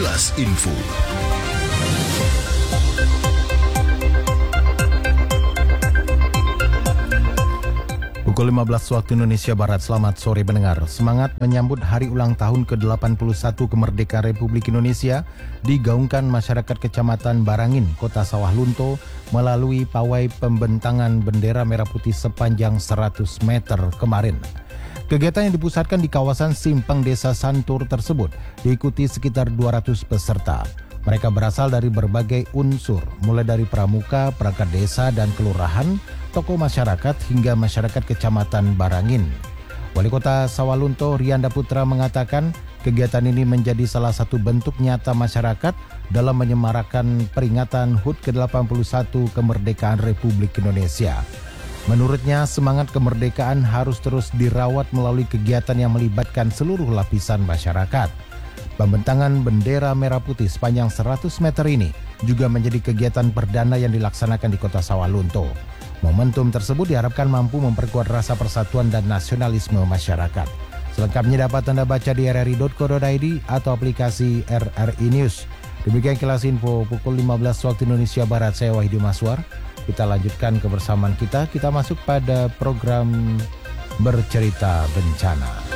Kilas Info. Pukul 15 waktu Indonesia Barat, selamat sore pendengar. Semangat menyambut hari ulang tahun ke-81 kemerdekaan Republik Indonesia digaungkan masyarakat Kecamatan Barangin, Kota Sawah Lunto melalui pawai pembentangan bendera merah putih sepanjang 100 meter kemarin. Kegiatan yang dipusatkan di kawasan Simpang Desa Santur tersebut diikuti sekitar 200 peserta. Mereka berasal dari berbagai unsur, mulai dari pramuka, perangkat desa dan kelurahan, tokoh masyarakat hingga masyarakat Kecamatan Barangin. Wali Kota Sawalunto Rianda Putra mengatakan kegiatan ini menjadi salah satu bentuk nyata masyarakat dalam menyemarakan peringatan HUT ke-81 kemerdekaan Republik Indonesia. Menurutnya, semangat kemerdekaan harus terus dirawat melalui kegiatan yang melibatkan seluruh lapisan masyarakat. Pembentangan bendera merah putih sepanjang 100 meter ini juga menjadi kegiatan perdana yang dilaksanakan di Kota Sawalunto. Momentum tersebut diharapkan mampu memperkuat rasa persatuan dan nasionalisme masyarakat. Selengkapnya dapat Anda baca di rri.co.id atau aplikasi RRI News. Demikian Kilas Info pukul 15 waktu Indonesia Barat. Saya Wahidi Maswar. Kita lanjutkan kebersamaan kita. Kita masuk pada program Bercerita Bencana.